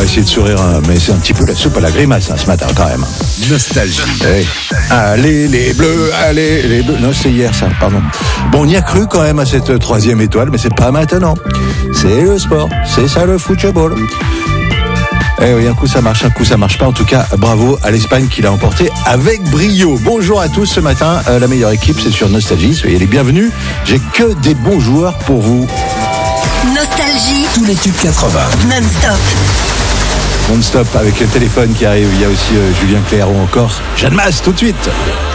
va essayer de sourire, mais c'est un petit peu la soupe à la grimace ce matin quand même. Nostalgie. Hey. Allez les bleus, allez les bleus. Non, c'est hier ça, pardon. Bon, on y a cru quand même à cette 3e étoile, mais c'est pas maintenant. C'est le sport, c'est ça le football. Eh oui, un coup ça marche pas. En tout cas, bravo à l'Espagne qui l'a emporté avec brio. Bonjour à tous ce matin. La meilleure équipe, c'est sur Nostalgie. Soyez les bienvenus. J'ai que des bons joueurs pour vous. Nostalgie. Tous les tubes 80. Non-stop. Non-stop avec le téléphone qui arrive. Il y a aussi Julien Clerc ou encore Jeanne Masse tout de suite.